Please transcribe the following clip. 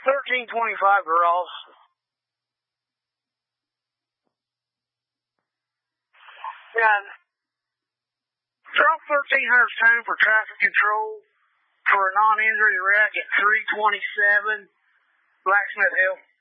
1325 girls. And drop 1300's time for traffic control for a non-injury wreck at 327 Blacksmith Hill.